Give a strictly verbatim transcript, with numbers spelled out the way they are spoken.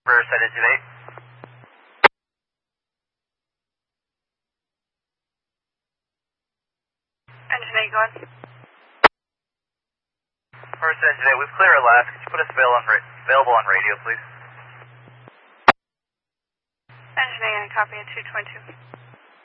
First at engine eight. Engine eight, go ahead. First engine eight, we've clear at last. Could you put us avail on ra available on radio, please? Engine eight, I copy at two twenty-two.